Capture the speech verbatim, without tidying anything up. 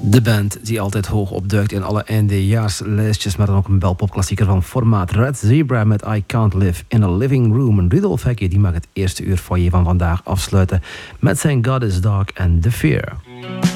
De band die altijd hoog opduikt in alle eindejaarslijstjes, maar dan ook een belpopklassieker van formaat. Red Zebra met I Can't Live in a Living Room. Rudolf Hecke die mag het eerste uur foyer van vandaag afsluiten met zijn God is Dark and The Fear.